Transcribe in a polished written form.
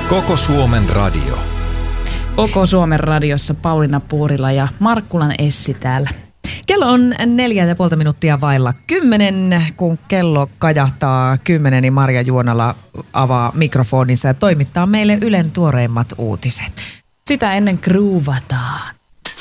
Koko Suomen radio. Koko Suomen radiossa Pauliina Puurila ja Markkulan Essi täällä. Kello on 4,5 minuuttia vailla 10, kun kello kajahtaa 10, niin Marja Juonala avaa mikrofoninsa ja toimittaa meille Ylen tuoreimmat uutiset. Sitä ennen groovataan.